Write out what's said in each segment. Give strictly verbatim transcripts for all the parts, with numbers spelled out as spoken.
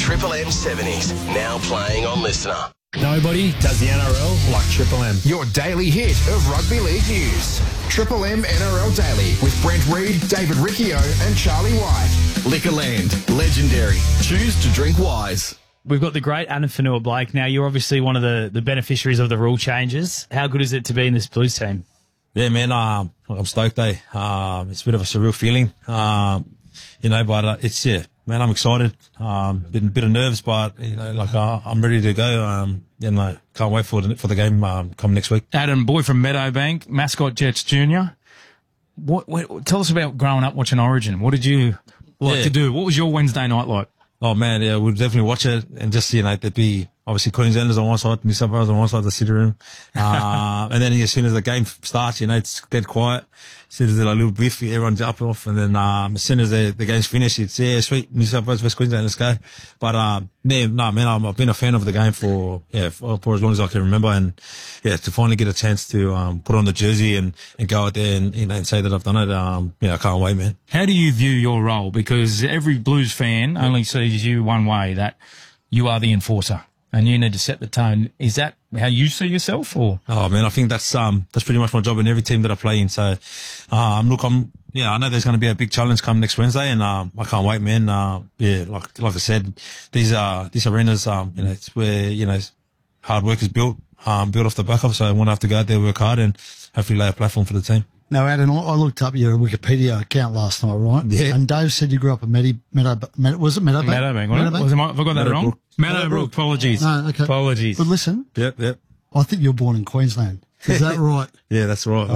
Triple M seventies, now playing on Listener. Nobody does the N R L like Triple M. Your daily hit of rugby league news. Triple M N R L Daily with Brent Reid, David Riccio and Charlie White. Liquorland, legendary. Choose to drink wise. We've got the great Adam Fanua-Blake. Now, you're obviously one of the, the beneficiaries of the rule changes. How good is it to be in this Blues team? Yeah, man, um, I'm stoked, eh? Um, it's a bit of a surreal feeling, um, you know, but uh, it's, yeah, man, I'm excited. Um, been a bit of nerves, but, you know, like, uh, I'm ready to go. Um, you know, can't wait for the, for the game um, come next week. Adam, boy from Meadowbank, Mascot Jets Junior What, what, tell us about growing up watching Origin. What did you like yeah. to do? What was your Wednesday night like? Oh, man, yeah, we'll definitely watch it and just, you know, there'd be obviously Queenslanders on one side, New South Wales on one side of the city room. Uh, and then as soon as the game starts, you know, it's dead quiet. As soon as there's a little biff, everyone's up off. And then, um, as soon as the, the game's finished, it's, yeah, sweet, New South Wales, West Queensland, let's go. But, um, yeah, no, man, I'm, I've been a fan of the game for, yeah, for, for as long as I can remember. And, yeah, to finally get a chance to, um, put on the jersey and, and go out there and, you know, and say that I've done it, um, yeah, I can't wait, man. How do you view your role? Because every Blues fan only sees you one way, that you are the enforcer. And you need to set the tone. Is that how you see yourself, or? Oh man, I think that's um that's pretty much my job in every team that I play in. So, um, look, I'm yeah, I know there's going to be a big challenge come next Wednesday, and um, I can't wait, man. Uh, yeah, like like I said, these uh these arenas, um, you know, it's where you know hard work is built, um, built off the back of. So I want to have to go out there, work hard, and hopefully lay a platform for the team. Now, Adam, I looked up your Wikipedia account last night, right? Yeah. And Dave said you grew up in Meadow, Meadow, Meadow was it Meadowbank? Meadowbank, wasn't it? Was it? Have I got that wrong? Meadowbrook. Apologies. No, okay. Apologies. But listen, Yep, yep. I think you were born in Queensland. Is that right? Yeah, that's right.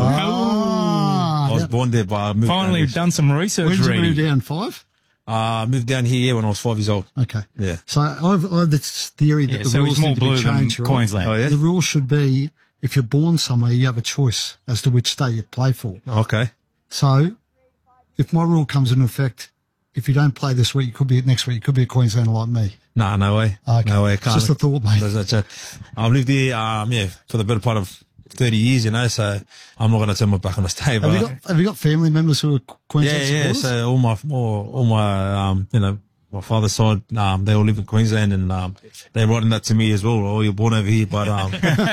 Ah, I was yeah. born there, but I moved Finally, down we've done some research. When did you Reedy. move down? Five? Uh, I moved down here when I was five years old. Okay. Yeah. So I've, I have this theory that Yeah, the so rules he's more need to be blue than changed, right? Queensland. Oh, yeah? The rule should be, if you're born somewhere, you have a choice as to which state you play for. Okay. So, if my rule comes into effect, if you don't play this week, you could be next week. You could be a Queenslander like me. Nah, no way. Okay. No way. It's just a thought, mate. There's no chat. I've lived here, um, yeah, for the better part of thirty years, you know, so I'm not going to turn my back on the stay. Have you got Have you got family members who are yeah, Queensland yeah. supporters? So all my, all, all my, um, you know, my father's side, um, they all live in Queensland, and um, they're writing that to me as well. Oh, you're born over here, but um,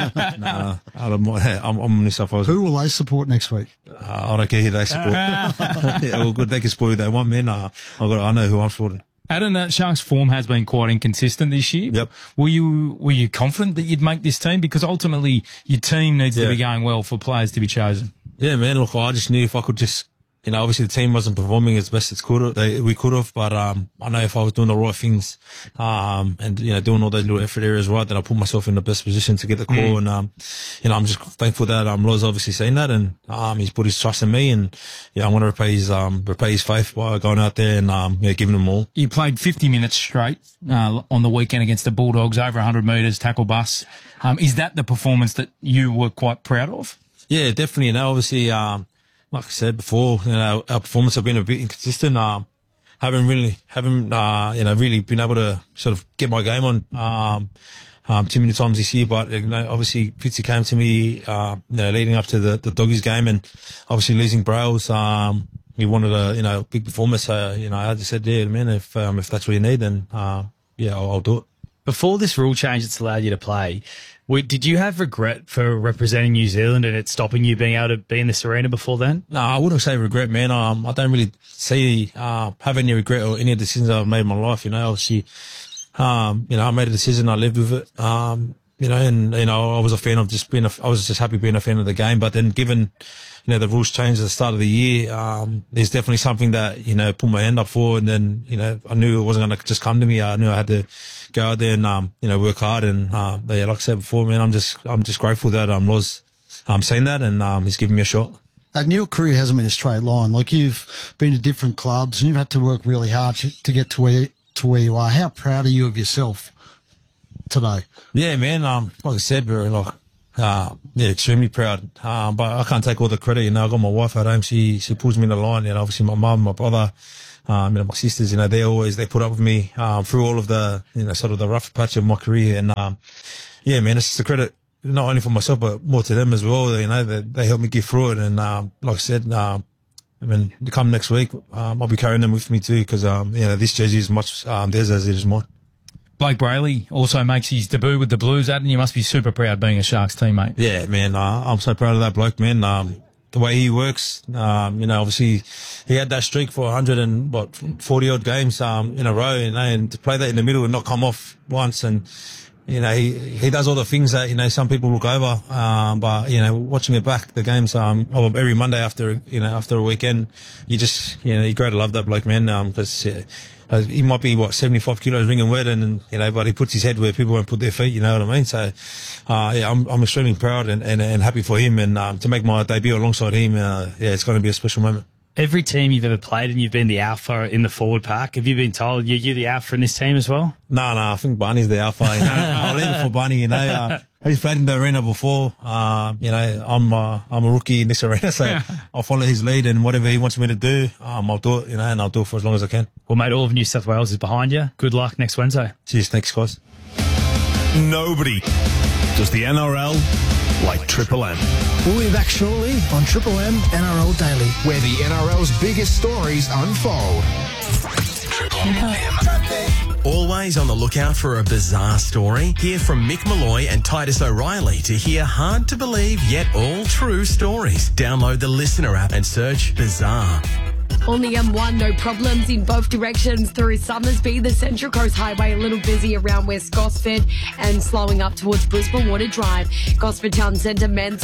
nah, I'm, I'm, I'm New South Wales. Who will they support next week? Uh, I don't care who they support. Yeah, well, good. They can support who they want, man. Uh, I got, I know who I'm supporting. Adam, uh, Sharks' form has been quite inconsistent this year. Yep. Were you were you confident that you'd make this team? Because ultimately, your team needs Yeah. to be going well for players to be chosen. Yeah, man. Look, I just knew if I could just, you know, obviously the team wasn't performing as best as could they, we could have, but um, I know if I was doing the right things, um, and you know, doing all those little effort areas right, then I put myself in the best position to get the call. Mm. And um, you know, I'm just thankful that um, Loz obviously seen that, and um, he's put his trust in me, and yeah, I want to repay his um, repay his faith by going out there and um, yeah, giving them all. You played fifty minutes straight uh, on the weekend against the Bulldogs, over one hundred metres, tackle bus. Um, is that the performance that you were quite proud of? Yeah, definitely. You know, obviously, um, like I said before, you know, our performance have been a bit inconsistent. Um, haven't really, haven't, uh, you know, really been able to sort of get my game on, um, um, too many times this year. But, you know, obviously Fitzy came to me, uh, you know, leading up to the, the Doggies game, and obviously losing Brails, um, he wanted a, you know, big performance. So, you know, I just said, yeah, man, if, um, if that's what you need, then, uh, yeah, I'll, I'll do it. Before this rule change that's allowed you to play, we, did you have regret for representing New Zealand and it stopping you being able to be in this arena before then? No, I wouldn't say regret, man. Um, I don't really see, uh, have any regret or any decisions I've made in my life. You know, obviously, um, you know, I made a decision, I lived with it. Um, you know, and, you know, I was a fan of just being a, I was just happy being a fan of the game. But then given, you know, the rules changed at the start of the year, um, there's definitely something that, you know, put my hand up for. And then, you know, I knew it wasn't going to just come to me. I knew I had to go out there and, um, you know, work hard. And, uh, yeah, like I said before, man, I'm just, I'm just grateful that, um, Loz, um, saying that, and, um, he's giving me a shot. And your career hasn't been a straight line. Like, you've been to different clubs and you've had to work really hard to, to get to where, to where you are. How proud are you of yourself today? Yeah, man. Um, like I said, we're like, uh, yeah, extremely proud. Um, but I can't take all the credit. You know, I got my wife at home. She, she pulls me in the line. And obviously my mum, my brother, um, you know, my sisters, you know, they always, they put up with me, um, through all of the, you know, sort of the rough patch of my career. And, um, yeah, man, it's just a credit, not only for myself, but more to them as well. You know, they, they helped me get through it. And, um, like I said, um, I mean, to come next week, um, I'll be carrying them with me too, because, um, you know, this jersey is much, um, theirs as it is mine. Blake Brayley also makes his debut with the Blues, Adam. You must be super proud being a Sharks teammate. Yeah, man, uh, I'm so proud of that bloke, man. Um, the way he works, um, you know, obviously he had that streak for one hundred and what forty odd games um, in a row, you know, and to play that in the middle and not come off once, and you know, he he does all the things that you know some people look over. Um, but you know, watching it back, the games um every Monday after you know after a weekend, you just you know you grow to love that bloke, man. Um, because uh, uh, he might be what seventy-five kilos ringing wet, and, and you know, but he puts his head where people won't put their feet. You know what I mean? So, uh, yeah, I'm I'm extremely proud and, and, and happy for him, and um, to make my debut alongside him, uh, yeah, it's going to be a special moment. Every team you've ever played and you've been the alpha in the forward pack, have you been told you're, you're the alpha in this team as well? No, no, I think Barney's the alpha. You know? I'll leave it for Barney, you know. Uh, he's played in the arena before. Uh, you know, I'm, uh, I'm a rookie in this arena, so I'll follow his lead, and whatever he wants me to do, um, I'll do it, you know, and I'll do it for as long as I can. Well, mate, all of New South Wales is behind you. Good luck next Wednesday. Cheers, thanks, guys. Nobody does the N R L like Triple M. We'll be back shortly on Triple M N R L Daily, where the N R L's biggest stories unfold. Triple M. Always on the lookout for a bizarre story? Hear from Mick Malloy and Titus O'Reilly to hear hard to believe yet all true stories. Download the Listener app and search Bizarre. On the M one, no problems in both directions through Summersby. The Central Coast Highway a little busy around West Gosford and slowing up towards Brisbane Water Drive. Gosford Town Centre, Men's